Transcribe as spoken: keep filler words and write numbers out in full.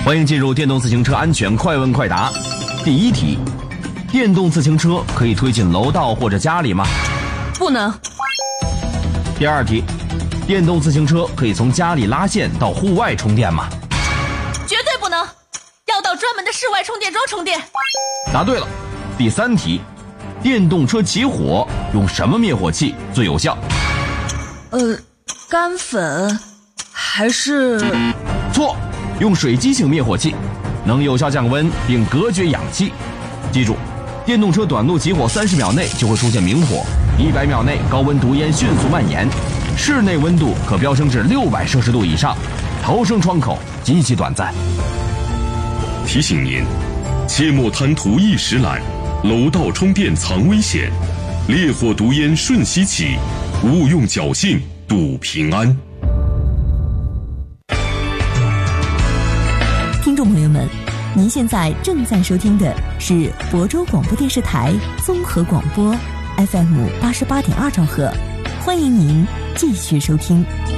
欢迎进入电动自行车安全快问快答。第一题，电动自行车可以推进楼道或者家里吗？ 不能。 第二题，电动自行车可以从家里拉线到户外充电吗？ 绝对不能，要到专门的室外充电桩充电。 答对了。第三题，电动车起火用什么灭火器最有效？ 呃，干粉还是…… 错，用水基性灭火器，能有效降温并隔绝氧气。记住，电动车短路起火三十秒内就会出现明火，一百秒内高温毒烟迅速蔓延，室内温度可飙升至六百摄氏度以上，逃生窗口极其短暂。 提醒您，切莫贪图一时懒，楼道充电藏危险，烈火毒烟瞬息起，勿用侥幸赌平安。 听众朋友们，您现在正在收听的是亳州广播电视台综合广播 F M 八十八点二兆赫，欢迎您继续收听。